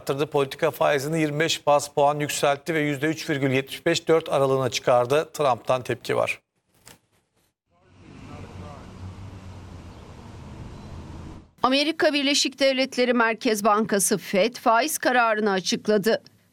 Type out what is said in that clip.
arttırdı. Politika faizini 25 baz puan yükseltti ve %3,75-4 aralığına çıkardı. Trump'tan tepki var. Amerika Birleşik Devletleri Merkez Bankası FED faiz kararını açıkladı.